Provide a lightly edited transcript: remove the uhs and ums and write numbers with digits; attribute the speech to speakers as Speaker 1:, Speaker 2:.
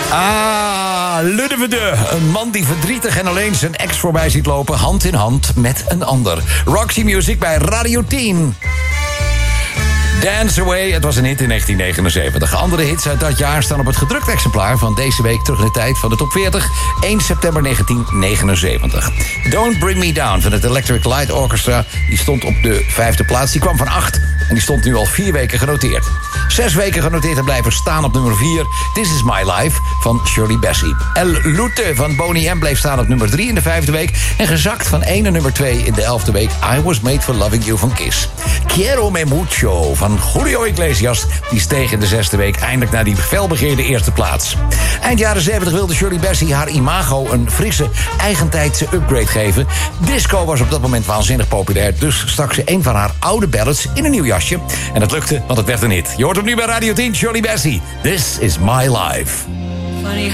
Speaker 1: Luddevede. Een man die verdrietig en alleen zijn ex voorbij ziet lopen, hand in hand met een ander. Roxy Music bij Radio 10. Dance Away, het was een hit in 1979. Andere hits uit dat jaar staan op het gedrukt exemplaar van deze week terug in de tijd van de top 40, 1 september 1979. Don't Bring Me Down van het Electric Light Orchestra, die stond op de 5e plaats. Die kwam van 8 en die stond nu al 4 weken genoteerd. 6 weken genoteerd en blijven staan op nummer 4. This Is My Life van Shirley Bassey. El Lute van Boney M bleef staan op nummer 3 in de 5e week en gezakt van 1 naar nummer 2 in de 11e week. I Was Made For Loving You van Kiss. Quiero Me Mucho van Julio Iglesias, die steeg in de 6e week eindelijk naar die felbegeerde eerste plaats. Eind jaren 70 wilde Shirley Bassey haar imago een frisse, eigentijdse upgrade geven. Disco was op dat moment waanzinnig populair, dus stak ze een van haar oude ballads in een nieuw jasje. En dat lukte, want het werd een hit. Je hoort hem nu bij Radio 10, Shirley Bassey. This Is My Life.